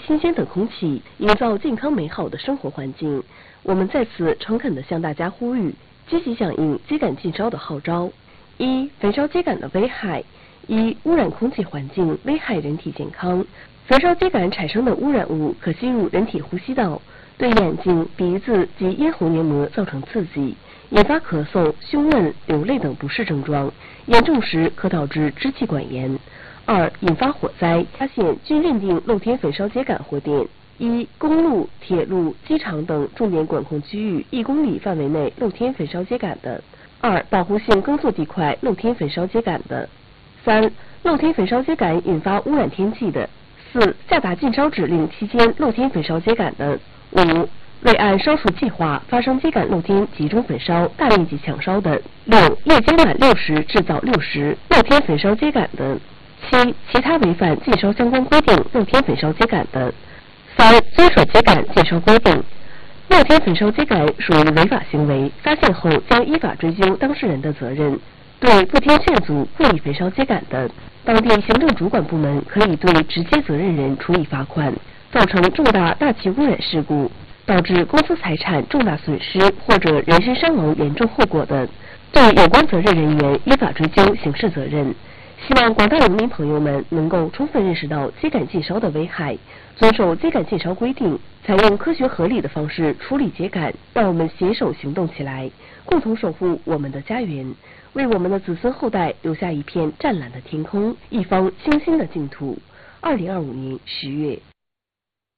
新鲜的空气，营造健康美好的生活环境。我们在此诚恳地向大家呼吁，积极响应秸秆禁烧的号召。一、焚烧秸秆的危害。一、污染空气环境，危害人体健康。焚烧秸秆产生的污染物可吸入人体呼吸道，对眼睛、鼻子及咽喉黏膜造成刺激，引发咳嗽、胸闷、流泪等不适症状，严重时可导致支气管炎。二、引发火灾。发现均认定露天焚烧秸秆火点：一、公路、铁路、机场等重点管控区域1公里范围内露天焚烧秸秆的；二、保护性耕作地块露天焚烧秸秆的；三、露天焚烧秸秆引发污染天气的；四、下达禁烧指令期间露天焚烧秸秆的；五、未按烧除计划发生秸秆露天集中焚烧、大面积抢烧的；六、夜间晚6时至早6时露天焚烧秸秆的；七、其他违反禁烧相关规定露天焚烧秸秆的；三、遵守秸秆禁烧规定。露天焚烧秸秆属于违法行为，发现后将依法追究当事人的责任。对不听劝阻、故意焚烧秸秆的，当地行政主管部门可以对直接责任人处以罚款。造成重大大气污染事故，导致公司财产重大损失或者人身伤亡严重后果的，对有关责任人员依法追究刑事责任。希望广大人民朋友们能够充分认识到秸秆禁烧的危害，遵守秸秆禁烧规定，采用科学合理的方式处理秸秆。让我们携手行动起来，共同守护我们的家园，为我们的子孙后代留下一片湛蓝的天空，一方清新的净土。2025年10月。